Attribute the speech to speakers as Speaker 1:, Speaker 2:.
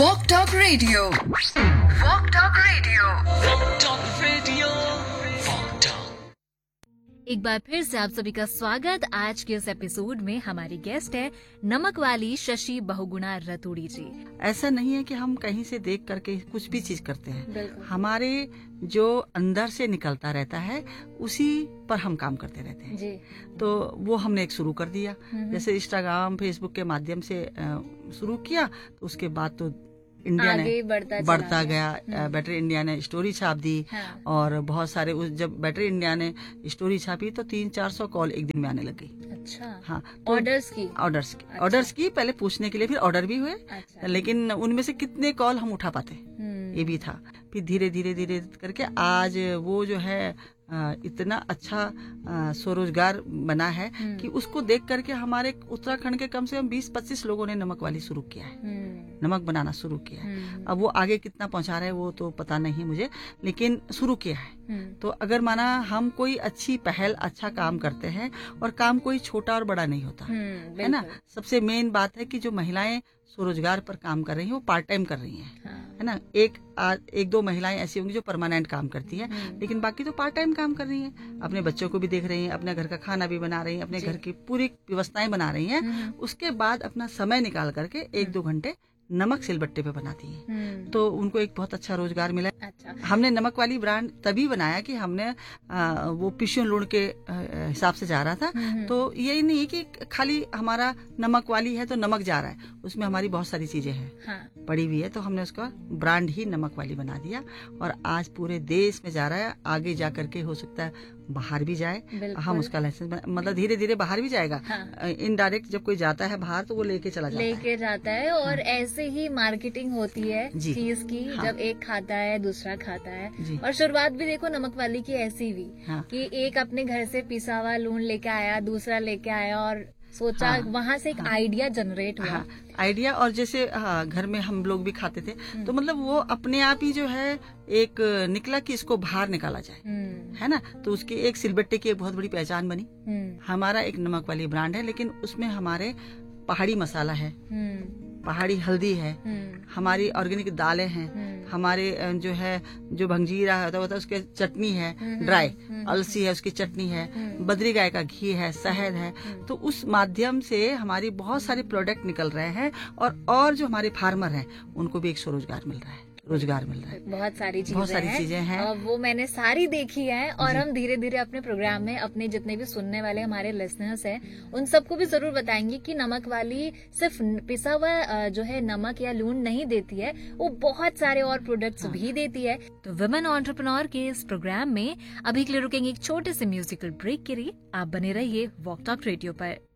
Speaker 1: Walk Talk Radio. Walk Talk Radio.
Speaker 2: Walk Talk Radio. Walk Talk.
Speaker 3: एक बार फिर से आप सभी का स्वागत। आज के इस एपिसोड में हमारी गेस्ट है नमक वाली शशि बहुगुणा रतूड़ी जी।
Speaker 4: ऐसा नहीं है कि हम कहीं से देख करके कुछ भी चीज करते हैं,
Speaker 3: बिल्कुल।
Speaker 4: हमारे जो अंदर से निकलता रहता है उसी पर हम काम करते रहते हैं
Speaker 3: जी।
Speaker 4: तो वो हमने एक शुरू कर दिया, जैसे इंस्टाग्राम फेसबुक के माध्यम से शुरू किया, तो उसके बाद तो इंडिया
Speaker 3: आगे
Speaker 4: ने
Speaker 3: बढ़ता
Speaker 4: गया। बेटर इंडिया ने स्टोरी छाप दी।
Speaker 3: हाँ।
Speaker 4: और बहुत सारे जब बेटर इंडिया ने स्टोरी छापी तो 300-400 कॉल एक दिन में आने लग गई।
Speaker 3: अच्छा।
Speaker 4: हाँ, तो
Speaker 3: ऑर्डर्स की।
Speaker 4: ऑर्डर्स की पहले पूछने के लिए, फिर ऑर्डर भी हुए।
Speaker 3: अच्छा।
Speaker 4: लेकिन उनमें से कितने कॉल हम उठा पाते, ये भी था। फिर धीरे धीरे करके आज वो जो है इतना अच्छा स्वरोजगार बना है कि उसको देख करके हमारे उत्तराखंड के कम से कम 20-25 लोगों ने नमक वाली शुरू किया है, नमक बनाना शुरू किया है। अब वो आगे कितना पहुंचा रहे हैं वो तो पता नहीं मुझे, लेकिन शुरू किया है। तो अगर माना हम कोई अच्छी पहल, अच्छा काम करते हैं, और काम कोई छोटा और बड़ा नहीं होता है ना। सबसे मेन बात है कि जो महिलाएं स्वरोजगार पर काम कर रही हैं वो पार्ट टाइम कर रही हैं, है ना। एक दो महिलाएं ऐसी होंगी जो परमानेंट काम करती हैं, लेकिन बाकी तो पार्ट टाइम काम कर रही हैं। अपने बच्चों को भी देख रही हैं, अपने घर का खाना भी बना रही हैं, अपने घर की पूरी व्यवस्थाएं बना रही हैं। उसके बाद अपना समय निकाल करके 1-2 घंटे नमक सिलबट्टे पे बनाती हैं। तो उनको एक बहुत अच्छा रोजगार मिला।
Speaker 3: अच्छा।
Speaker 4: हमने नमक वाली ब्रांड तभी बनाया कि हमने वो पिशियन लूण के हिसाब से जा रहा था। तो यही नहीं कि खाली हमारा नमक वाली है तो नमक जा रहा है, उसमें हमारी बहुत सारी चीजें हैं।
Speaker 3: हाँ।
Speaker 4: पड़ी हुई है, तो हमने उसका ब्रांड ही नमक वाली बना दिया और आज पूरे देश में जा रहा है। आगे जा करके हो सकता है बाहर भी जाए। हम उसका लाइसेंस मतलब धीरे धीरे बाहर भी जाएगा।
Speaker 3: हाँ।
Speaker 4: इनडायरेक्ट जब कोई जाता है बाहर तो वो लेके चला
Speaker 3: जाता है और ऐसे ही मार्केटिंग होती है
Speaker 4: जी।
Speaker 3: चीज की।
Speaker 4: हाँ।
Speaker 3: जब एक खाता है दूसरा खाता है।
Speaker 4: जी।
Speaker 3: और शुरुआत भी देखो नमक वाली की ऐसी हुई।
Speaker 4: हाँ।
Speaker 3: कि एक अपने घर से पिसा हुआ लूण लेके आया, दूसरा लेके आया और सोचा।
Speaker 4: हाँ।
Speaker 3: वहाँ से एक आइडिया जनरेट हुआ।
Speaker 4: हाँ, आइडिया। और जैसे घर में हम लोग भी खाते थे, तो मतलब वो अपने आप ही जो है एक निकला कि इसको बाहर निकाला जाए, है ना। तो उसकी एक सिलबट्टे की एक बहुत बड़ी पहचान बनी। हमारा एक नमक वाली ब्रांड है, लेकिन उसमें हमारे पहाड़ी मसाला है, पहाड़ी हल्दी है, हमारी ऑर्गेनिक दालें हैं, हमारे जो भंजीरा होता है उसके चटनी है, ड्राई अलसी है उसकी चटनी है, बद्री गाय का घी है, शहद है। तो उस माध्यम से हमारी बहुत सारे प्रोडक्ट निकल रहे हैं और जो हमारे फार्मर हैं उनको भी एक स्वरोजगार मिल रहा है, रोजगार मिल रहा है।
Speaker 3: बहुत सारी
Speaker 4: चीजें हैं।
Speaker 3: और वो मैंने सारी देखी है। और हम धीरे धीरे अपने प्रोग्राम में अपने जितने भी सुनने वाले हमारे लिसनर्स हैं उन सबको भी जरूर बताएंगे कि नमक वाली सिर्फ पिसा हुआ जो है नमक या लूण नहीं देती है, वो बहुत सारे और प्रोडक्ट्स भी देती है। तो वुमेन एंटरप्रेन्योर के इस प्रोग्राम में अभी के लिए रुकेंगे एक छोटे से म्यूजिकल ब्रेक के लिए। आप बने रहिए वॉक टॉक रेडियो पर।